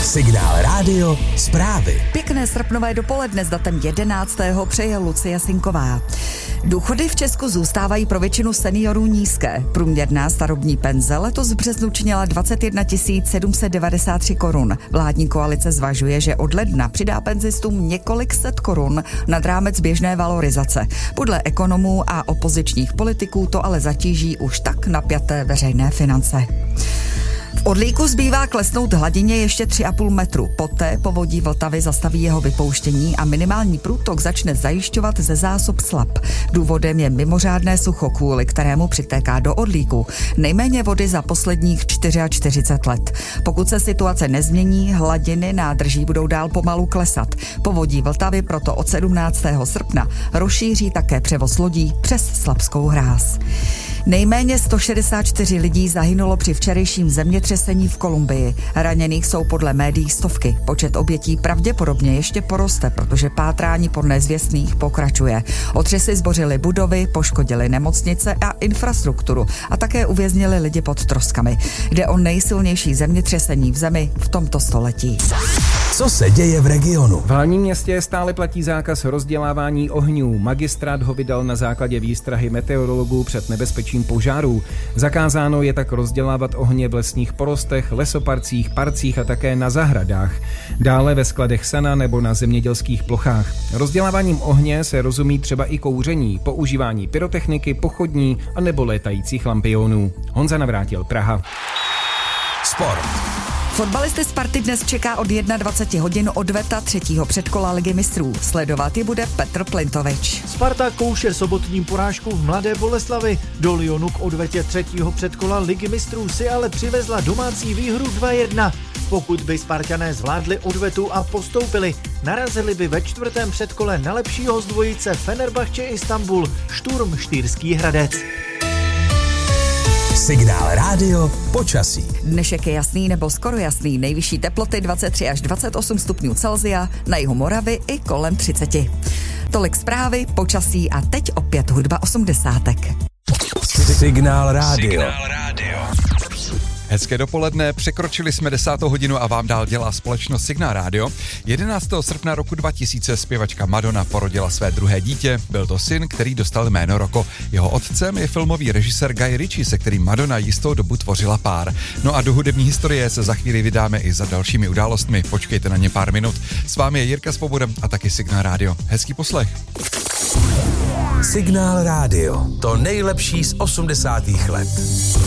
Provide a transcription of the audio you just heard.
Signál rádio, zprávy. Pěkné srpnové dopoledne s datem 11. přeje Lucie Sinková. Důchody v Česku zůstávají pro většinu seniorů nízké. Průměrná starobní penze letos v březnu činila 21 793 korun. Vládní koalice zvažuje, že od ledna přidá penzistům několik set korun nad rámec běžné valorizace. Podle ekonomů a opozičních politiků to ale zatíží už tak napjaté veřejné finance. V Orlíku zbývá klesnout hladině ještě 3,5 metru. Poté povodí Vltavy zastaví jeho vypouštění a minimální průtok začne zajišťovat ze zásob Slap. Důvodem je mimořádné sucho, kvůli kterému přitéká do Orlíku nejméně vody za posledních 44 let. Pokud se situace nezmění, hladiny nádrží budou dál pomalu klesat. Povodí Vltavy proto od 17. srpna rozšíří také převoz lodí přes Slapskou hráz. Nejméně 164 lidí zahynulo při včerejším zemětřesení v Kolumbii. Raněných jsou podle médií stovky. Počet obětí pravděpodobně ještě poroste, protože pátrání po nezvěstných pokračuje. Otřesy zbořily budovy, poškodily nemocnice a infrastrukturu a také uvěznili lidi pod troskami. Jde o nejsilnější zemětřesení v zemi v tomto století. Co se děje v regionu? V hlavním městě stále platí zákaz rozdělávání ohňů. Magistrát ho vydal na základě výstrahy meteorologů před nebezpečím požárů. Zakázáno je tak rozdělávat ohně v lesních porostech, lesoparcích, parcích a také na zahradách. Dále ve skladech sena nebo na zemědělských plochách. Rozděláváním ohně se rozumí třeba i kouření, používání pyrotechniky, pochodní a nebo létajících lampionů. Honza Navrátil, Praha. Sport. Fotbalisty Sparty dnes čeká od 21 hodin odveta 3. předkola Ligy mistrů. Sledovat je bude Petr Plintovič. Sparta kouše sobotní porážku v Mladé Boleslavi. Do Lyonu k odvetě 3. předkola Ligy mistrů si ale přivezla domácí výhru 2-1. Pokud by Spartané zvládli odvetu a postoupili, narazili by ve 4. předkole na lepšího z dvojice Fenerbahče Istanbul, Šturm Štýrský Hradec. Signál rádio, počasí. Dnešek je jasný nebo skoro jasný. Nejvyšší teploty 23 až 28 stupňů Celsia, na jihu Moravy i kolem 30. Tolik zprávy, počasí a teď opět hudba 80. Signál rádio. Hezké dopoledne, překročili jsme 10. hodinu a vám dál dělá společnost Signál rádio. 11. srpna roku 2000 zpěvačka Madonna porodila své druhé dítě. Byl to syn, který dostal jméno Rocco. Jeho otcem je filmový režisér Guy Ritchie, se kterým Madonna jistou dobu tvořila pár. No a do hudební historie se za chvíli vydáme i za dalšími událostmi. Počkejte na ně pár minut. S vámi je Jirka Svoboda a taky Signál rádio. Hezký poslech. Signál rádio. To nejlepší z 80. let.